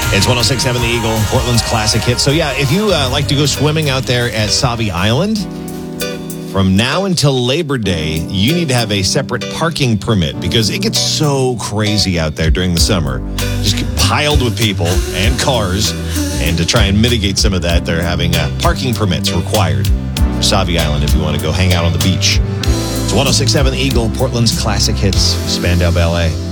It's 106.7 The Eagle, Portland's classic hit. So, yeah, if you like to go swimming out there at Sauvie Island, from now until Labor Day, you need to have a separate parking permit because it gets so crazy out there during the summer. Just get piled with people and cars. And to try and mitigate some of that, they're having parking permits required for Sauvie Island if you want to go hang out on the beach. It's 106.7 The Eagle, Portland's classic hits, Spandau Ballet.